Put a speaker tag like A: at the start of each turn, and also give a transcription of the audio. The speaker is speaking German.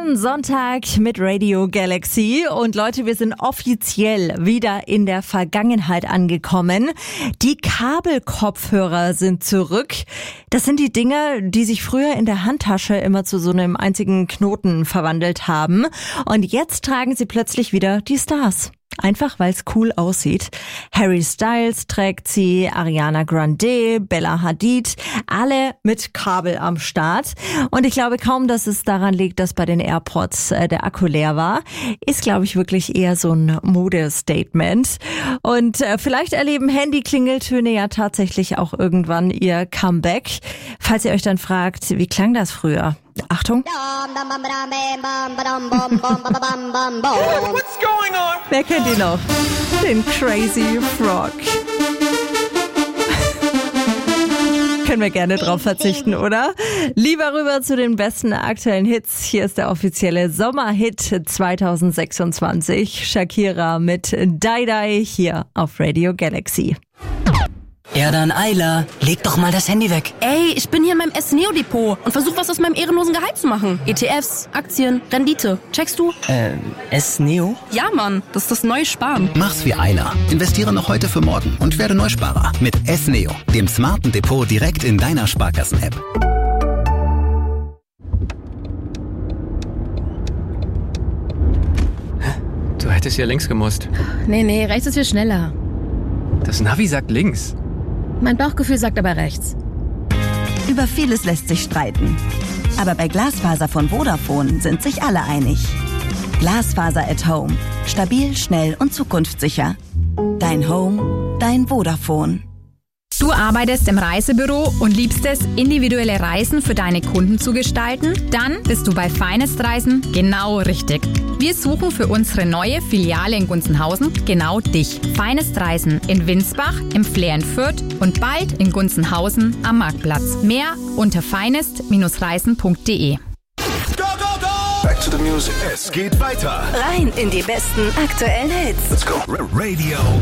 A: Jeden Sonntag mit Radio Galaxy. Und Leute, wir sind offiziell wieder in der Vergangenheit angekommen. Die Kabelkopfhörer sind zurück. Das sind die Dinger, die sich früher in der Handtasche immer zu so einem einzigen Knoten verwandelt haben. Und jetzt tragen sie plötzlich wieder die Stars. Einfach weil es cool aussieht. Harry Styles trägt sie, Ariana Grande, Bella Hadid, alle mit Kabel am Start. Und ich glaube kaum, dass es daran liegt, dass bei den AirPods der Akku leer war. Ist, glaube ich, wirklich eher so ein Modestatement. Und vielleicht erleben Handy-Klingeltöne ja tatsächlich auch irgendwann ihr Comeback. Falls ihr euch dann fragt, wie klang das früher? Achtung.
B: What's going on?
A: Wer kennt ihn noch? Den Crazy Frog. Können wir gerne drauf verzichten, oder? Lieber rüber zu den besten aktuellen Hits. Hier ist der offizielle Sommerhit 2026. Shakira mit Die Die hier auf Radio Galaxy.
C: Ja dann, Ayla, leg doch mal das Handy weg.
D: Ey, ich bin hier in meinem S-Neo-Depot und versuche was aus meinem ehrenlosen Gehalt zu machen. ETFs, Aktien, Rendite. Checkst du?
C: S-Neo?
D: Ja, Mann, das ist das neue Sparen.
E: Mach's wie Ayla. Investiere noch heute für morgen und werde Neusparer mit S-Neo, dem smarten Depot direkt in deiner Sparkassen-App.
F: Du hättest ja links gemusst.
G: Nee, rechts ist viel schneller.
F: Das Navi sagt links.
G: Mein Bauchgefühl sagt aber rechts.
H: Über vieles lässt sich streiten. Aber bei Glasfaser von Vodafone sind sich alle einig. Glasfaser at Home. Stabil, schnell und zukunftssicher. Dein Home, dein Vodafone.
I: Du arbeitest im Reisebüro und liebst es, individuelle Reisen für deine Kunden zu gestalten? Dann bist du bei Finest Reisen genau richtig. Wir suchen für unsere neue Filiale in Gunzenhausen genau dich. Finest Reisen in Winsbach, im Flair in Fürth und bald in Gunzenhausen am Marktplatz. Mehr unter finest-reisen.de.
B: Back to the music. Es geht weiter.
H: Rein in die besten aktuellen Hits.
B: Let's go. Radio